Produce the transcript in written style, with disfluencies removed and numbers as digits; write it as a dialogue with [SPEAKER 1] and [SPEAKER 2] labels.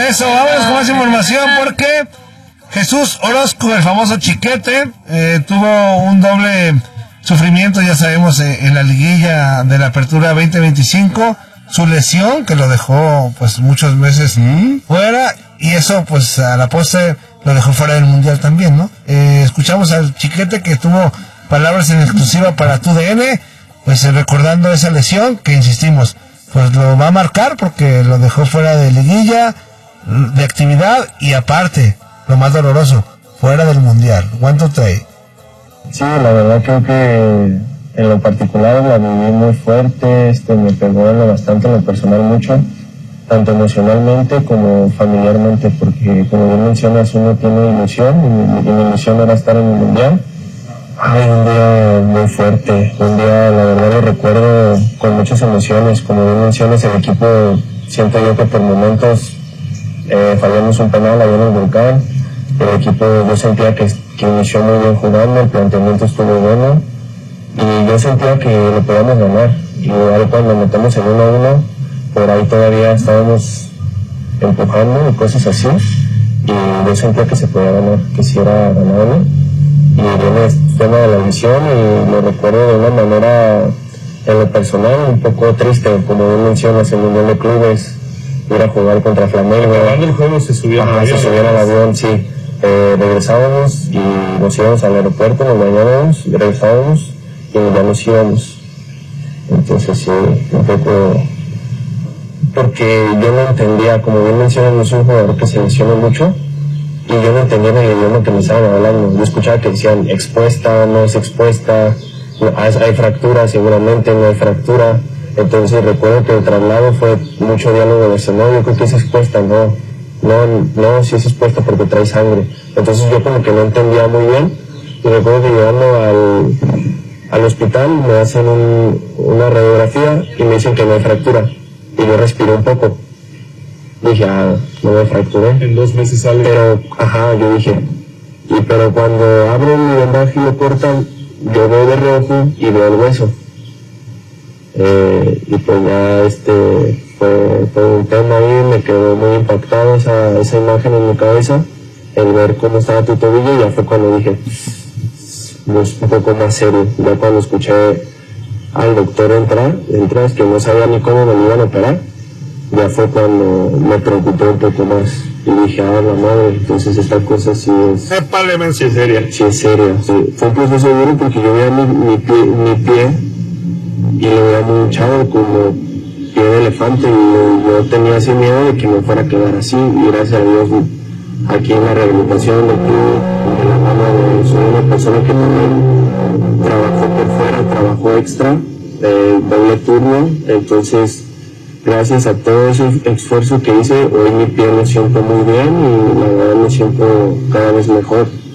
[SPEAKER 1] Eso, vámonos con más información porque Jesús Orozco, el famoso Chiquete, tuvo un doble sufrimiento, ya sabemos, en la liguilla de la Apertura 2025, su lesión que lo dejó pues muchos meses fuera, y eso pues a la postre lo dejó fuera del Mundial también, ¿no? Escuchamos al Chiquete que tuvo palabras en exclusiva para TUDN, pues recordando esa lesión que, insistimos, pues lo va a marcar porque lo dejó fuera de liguilla, de actividad, y aparte, lo más doloroso, fuera del Mundial. ¿Cuánto trae?
[SPEAKER 2] Sí, la verdad creo que en lo particular la viví muy fuerte, me pegó bastante en lo personal mucho, tanto emocionalmente como familiarmente, porque como bien mencionas, uno tiene ilusión, y mi ilusión era estar en el Mundial. Ay, un día muy fuerte, un día la verdad lo recuerdo con muchas emociones, como bien mencionas, el equipo, siento yo que por momentos fallamos un penal ahí en el Volcán, el equipo yo sentía que inició muy bien jugando, el planteamiento estuvo bueno, y yo sentía que lo podíamos ganar, y ahora cuando metemos en 1-1, por ahí todavía estábamos empujando y cosas así, y yo sentía que se podía ganar, que sí era ganable, y viene el tema de la visión, y lo recuerdo de una manera en lo personal un poco triste, como bien mencionas, el Mundial de Clubes, ir a jugar contra Flamengo.
[SPEAKER 3] Acabando el juego se subían al avión.
[SPEAKER 2] Se subían al avión, sí. Regresábamos y nos íbamos al aeropuerto, nos bañábamos, regresábamos y ya nos íbamos. Entonces sí, un poco, porque yo no entendía, como bien mencionas, no soy un jugador que se lesiona mucho, y yo no entendía el idioma que me estaban hablando. Yo escuchaba que decían expuesta, no es expuesta, hay fractura, seguramente no hay fractura. Entonces recuerdo que el traslado fue mucho diálogo de eso, no, yo creo que es expuesta, no, si es expuesta porque trae sangre. Entonces yo como que no entendía muy bien, y recuerdo que llegando al hospital me hacen una radiografía y me dicen que no hay fractura, y yo respiré un poco. Dije, no me fracturé.
[SPEAKER 3] En 2 meses sale.
[SPEAKER 2] Pero, yo dije, pero cuando abro mi vendaje y lo cortan, yo veo de rojo y veo el hueso. Y pues ya fue un tema ahí, me quedó muy impactado esa imagen en mi cabeza, el ver cómo estaba tu tobillo, y ya fue cuando dije, pues, un poco más serio. Ya cuando escuché al doctor entrar, que no sabía ni cómo me lo iban a operar, ya fue cuando me preocupé un poco más y dije, la madre, entonces esta cosa sí es...
[SPEAKER 3] Sí es seria.
[SPEAKER 2] Sí es seria, sí. Fue un proceso duro porque yo veía mi pie y lo veía muy hinchado como pie de elefante, y yo tenía ese miedo de que me fuera a quedar así, y gracias a Dios aquí en la rehabilitación de la mano soy una persona que también trabajó por fuera, trabajó extra, doble turno, entonces gracias a todo ese esfuerzo que hice, hoy mi pie lo siento muy bien y la verdad me siento cada vez mejor.